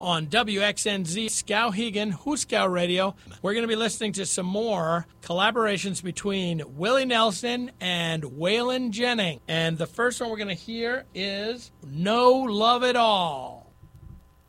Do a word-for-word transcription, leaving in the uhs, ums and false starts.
on W X N Z Skowhegan Hooskow Radio. We're going to be listening to some more collaborations between Willie Nelson and Waylon Jennings. And the first one we're going to hear is No Love at All.